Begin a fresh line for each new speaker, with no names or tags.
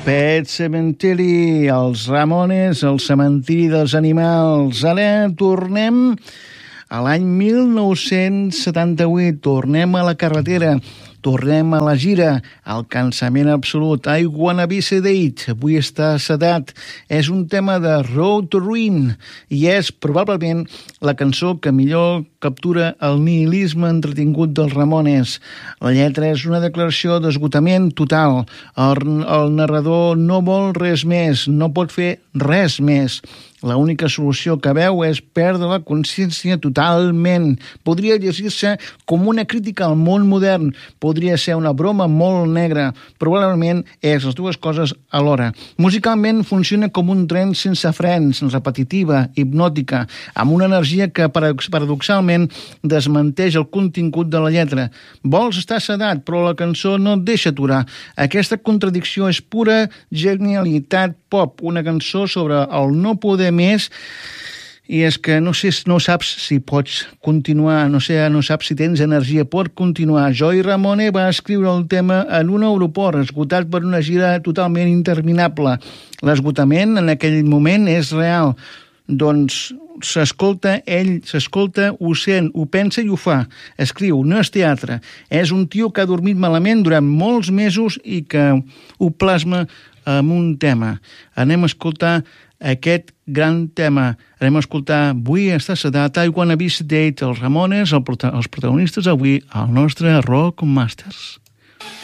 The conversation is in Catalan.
Pet Sematary, els Ramones, el cementiri dels animals. Ara tornem a l'any 1978, tornem a la carretera, tornem a la gira, al cansament absolut. I Wanna Be Sedate, vull estar sedat. És un tema de Road to Ruin i és probablement la cançó que millor captura el nihilisme entretingut dels Ramones. La lletra és una declaració d'esgotament total. El narrador no vol res més, no pot fer res més. L'única solució que veu és perdre la consciència totalment. Podria llegir-se com una crítica al món modern, podria ser una broma molt negra, probablement és les dues coses alhora. Musicalment funciona com un tren sense frens, repetitiva, hipnòtica, amb una energia que paradoxalment desmenteix el contingut de la lletra. Vols estar sedat, però la cançó no et deixa aturar. Aquesta contradicció és pura genialitat pop, una cançó sobre el no poder més, i és que no saps si pots continuar, no saps si tens energia per continuar. Joey Ramone va escriure el tema en un aeroport, esgotat per una gira totalment interminable. L'esgotament en aquell moment és real, doncs s'escolta, ho sent, ho pensa i ho fa. Escriu, no és teatre. És un tio que ha dormit malament durant molts mesos i que ho plasma amb un tema. Anem a escoltar aquest gran tema. Anem a escoltar Vull estar sedat, I Wanna Be Sedate, els Ramones, els protagonistes avui al nostre Rock Masters.